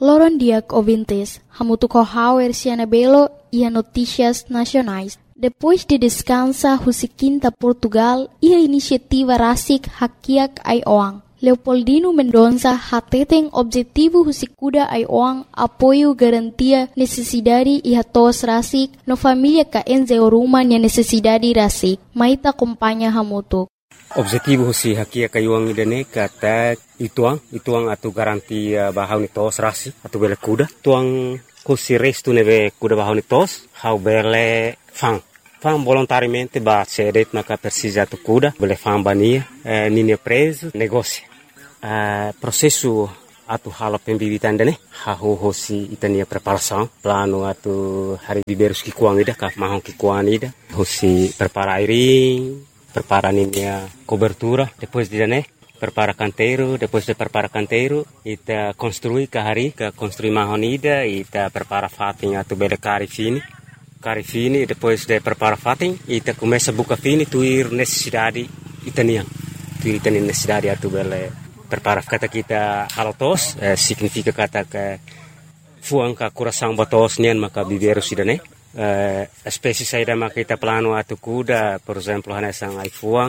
Loron diak ouvintes, hamutu kohauer siana belo e notícias nacionais. Depois de descansa husikinta Portugal e a iniciativa Rasik Hakiak Aioang. Leopoldino Mendonça hateten objetivo husikuda Aioang apoio garantia necessidade e hatos Rasik no família ka enze oruma nia necessidade Rasik. Maita acompanha hamutu. Objetivo si Hakiak Aioang idane kata ituang atu garantia bahau ni tos Rasik atu bele kuda. Tuang husi restu neve kuda bahau ni tos hau bele fang volontariamente ba cedet maka persisa tu kuda bele fang bania nini preso negócio processo atu hala pembibitan dane hahu hosi itania preparação plano atu hari biberus ki kuang ida ka mahon ki kuang ida hosi prepara airing prepara ninia cobertura depois de dane prepara canteiro depois de prepara canteiro ita construi ka hari ka construi mahon ida ita prepara fating atu bele cari fini depois de prepara fating ita começa buka fini tuir necessidade itania necessidade atu bele prepara kata kita halotos significa kata ke fuang ka coração batos nian maka biberu sidane espécie saída maka kita plano atu kuda por exemplo hanesang ai fuang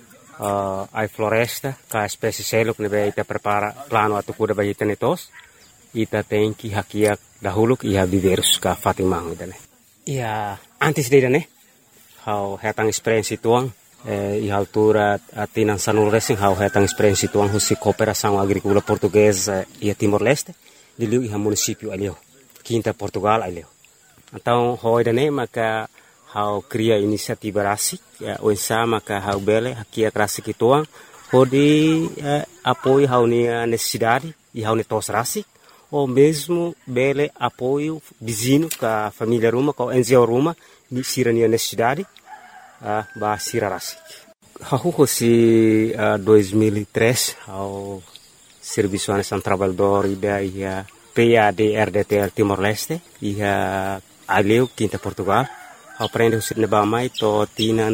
ai floresta ka espécie seluk nebe ita prepara plano atu kuda bagi tenetos ita tenki hakiak dahuluk ia biberus ka fatimang idane ia antes de idane how hetang experience tuang e altura atinan sanul racing how hetang experience tuang husi cooperação agrícola portuguesa e Timor-Leste diliu ia município alio quinta Portugal alio então ho idane maka how cria inisiativa Rasik o sama ka how bele hakia Rasik tuang hodi apoio how ni necessidade e how ni tos Rasik ou mesmo bele apoio vizinho ka família Ruma ka NGO Ruma ni sirania necessidade ba sira Rasik. Hahu hosi 2003 ao Serviço Nacional Trabalhador ida ia PAD-RDTL Timor-Leste ia aleu quinta Portugal aprende o sirne mai to tina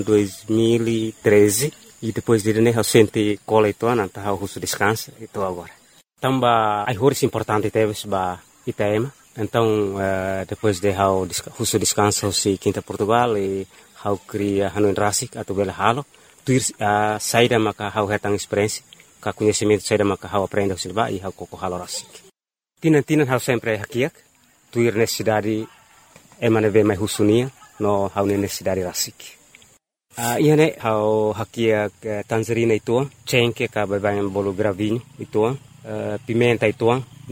2013 e depois de né ao sente coletor anta ao russo descansa e to agora tamba ai horas importante teve ba Itaema então depois de ao russo descansa o quinta Portugal e how cria hanuin Rasik atau bela halo tuir saída maka how hetang experiência ka conhecimento saída maka how aprende silba e how koko halo Rasik tinan how sempre hakiak tuir necessidade emane ve mai husunia no how necessidade Rasik iane how hakiak Tanzania itu cengke ka babayan bolu gravinho itu pimenta itu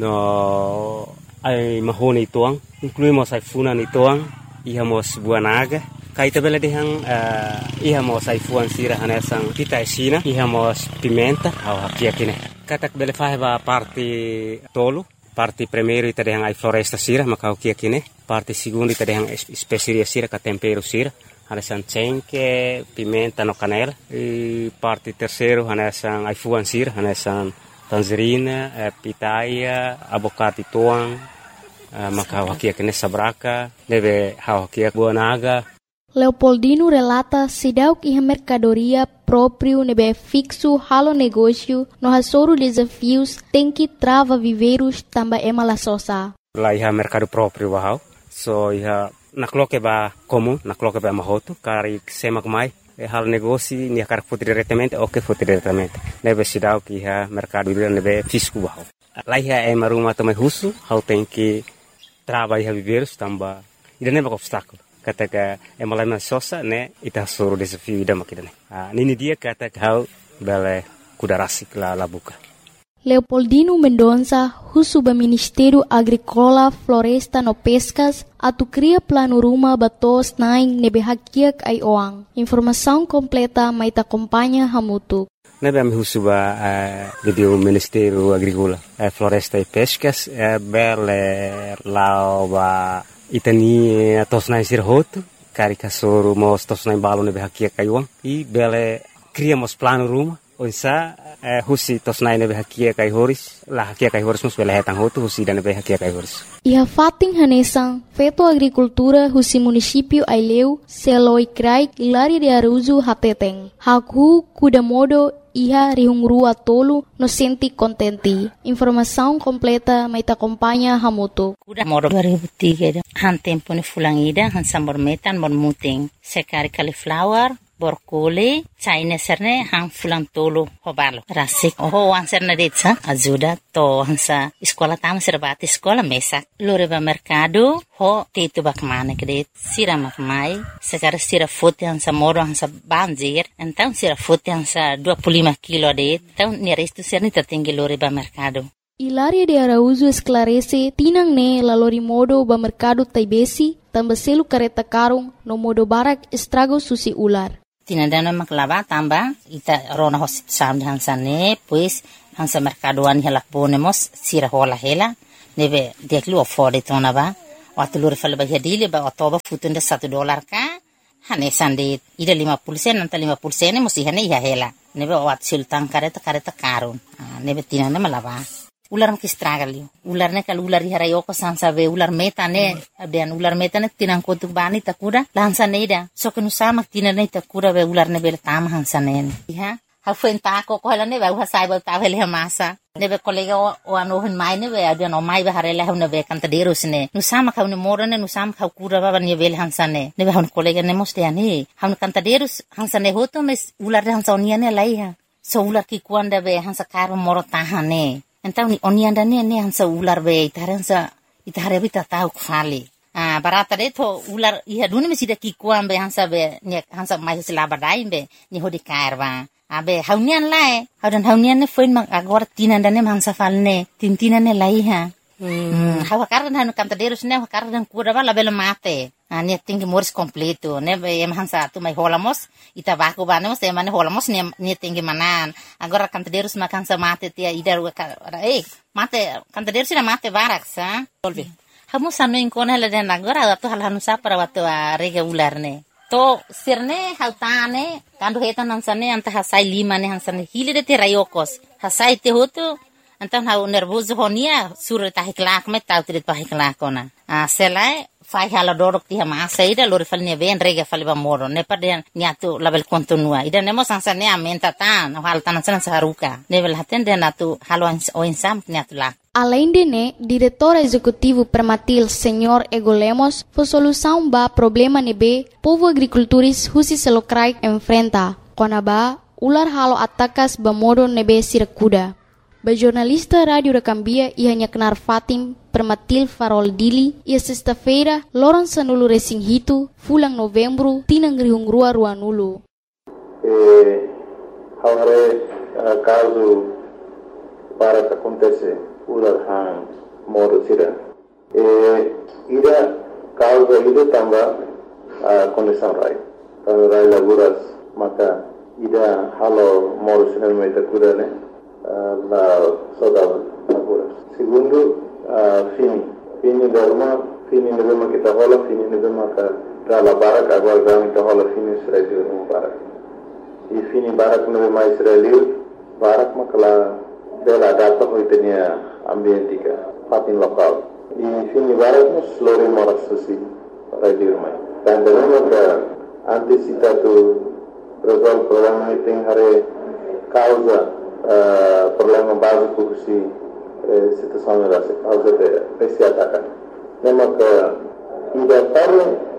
no ai mahone itu incluímos ai funan itu ihamos buanaga kaita bela dehang ihamos ai fuan sira hanesang kita esina ihamos pimenta au hakiakine katak bela fahba parte tolo parte primeiro ita dehang ai floresta sira maka hakiakine parte segundo ita dehang specie sira ka tempero sira hanesang cengke pimenta no canela e parte terceiro hanesang ai fuan sira hanesang tangerina pitaia abocado tuang maka hakiakine sabraka deve hakiak buanaga. Leopoldino relata sidauk iha mercadoria próprio nebe fixo halo negócio no hasoro desafios tem que trava viveiros tamba emala sosa. Lá iha mercado próprio wahau so iha nakloke ba comum nakloke ba mahoto kari semak mai halo negócio ni kar foto diretamente o que foto diretamente nebe sidauk iha mercado nebe fisco wahau. Lá iha maruma também russo hau tem que trava iha viveiros tamba ida nebe obstáculo kata emalama sosa ne ita soro desafio ida makidane nini dia kata hau bele kuda Rasik la buka. Leopoldino Mendonça husuba Ministério Agrícola Floresta no Pescas atu cria plano ruma batos naing nebe hakiak Aioang. Informação completa mai ta acompanha hamutu. Nebe am husuba do Ministério Agrícola Floresta e Pescas bele lauba itani tosnai sirhoto cari kasoro mos tosnai balo nebe hakiak Aioang e bele criamos plano ruma Onsa husi tosnai nebe hakia kai horis la hakia kai horis mus bela hetang hotu husi dan nebe hakia kai horis. Iha fating hanesang feto agricultura husi município Aileu seloi krai Hilaria de Araújo hateteng. Haku kuda modo iha rihungrua tolu no senti contenti. Informação completa mai ta acompanha hamoto. Kuda modo 2003 han tempo ni fulangida han sambor metan mon muting sekari cauliflower borkole China serne hang fulang tolo hobalo rasik ho anserne detsa ajuda to hansa sekolah tam serbati sekolah mesak loreba mercado ho tetu bakmane kede sira makmai sekarang sira foto hansa moro hansa banjir então sira foto hansa 25 kilo de então nerestu serni tertinggi loreba mercado. Hilaria de Araújo esclarece tinang ne lalori modo ba mercado taibesi tambah selu kareta karung no modo barak estrago susi ular. Tinadana maklaba tamba ita rona hosit sam hansa ne pues hansa mercadoan helak bonemos sira hola hela nebe deklu afford tona ba watulur fal ba hadile ba otoba futunda $1 ka hane sande ida 50 sen anta 50 sen musi hane ya hela nebe wat sultan kareta karun nebe tinana malaba ular makistragali ular ne kal ular harayo ko sansa be ular metane abian ular metane tinang kotuk bani takura lansa neida so kenu sama tinane takura be ular ne bel tam hansa ne ha ha fuenta ko hala ne ba sai ba ta vele masa ne be kolega o ano hen mai ne be abian o mai ba harela ne be kanta derus ne nu sama kau ne morane nu sama kau kura ba ne bel hansa ne be hon kolega ne moste ani han kanta derus hansa ne hoto mes ular hansa oniane laiha so ular ki kuanda be hansa karo moro tahane. Então ni onianda ne hansa ular be itare bita tau kfali barata de to ular iha dune mesida ki kuambe hansa be ne hansa mai selaba dai be ni hodi karwa abe haunian lae haunian ne foin mak agora tinanda ne hansa falne tintina ne laiha hawa kardan hanu kanta derus ne kardan kuda bala bela mate ne tinggi moris completo ne be hansa tu mai holamos ita baku banemos te mane holamos ne tinggi manan agora kanta derus mak hansa mate tia idar mate kanta derus na mate barak sa solve hamu sanu inkona la den agora tu hal hanu sa para watu rega ular ne to sirne hautane kandu hetan hansane anta hasai 5 ne hansane hilide te rayokos hasai te hotu Então, hau nervoso honia sura tahi kelak me tau tidak tahi kelak kona. Selai fai hala dorok tiha masa ida lori falnya ben rega fali ba moro ne pada nyatu label kontinua ida nemo sansa ne amenta tan hal tanan sana saharuka ne bel haten de natu halo oinsam nyatu lak. Além de ne, diretor executivo Permatil Senhor Ego Lemos, foi solução ba problema nebe povo agricultores husi selokrai enfrenta. Kona ba ular halo atakas ba modo nebe sirakuda. Ba jornalista Rádio da Cambia ia nyaknar Fatim Permatil Farol Dili ia sexta-feira loran sanulu resing hitu fulang novembro tinang rihungrua ruanulu. Haware caso para que acontece ular han modo sira. Ida causa ida tamba condição rai. Kalau rai laguras maka ida halo modo sira meita kuda ne. La saudade laguras. Segundo, fini nebema kita hola, fini nebema ka dala barak agora gami kita hola fini Israel no barak. E fini barak nebema Israel barak makala bela data hoitenia ambientika fatin lokal. E fini barak nos lori moras susi radio mai. Dan nebema ka antisipatu resolve problema iting hare causa problema básico que situação era causa de esse ataque. Lembra que ainda para